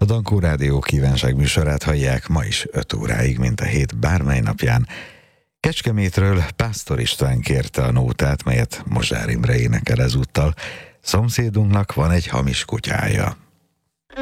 Dankó Rádió kívánság műsorát hallják ma is 5 óráig, mint a hét bármely napján. Kecskemétről Pásztor István kérte a nótát, melyet Mozsár Imre énekel ezúttal. Szomszédunknak van egy hamis kutyája.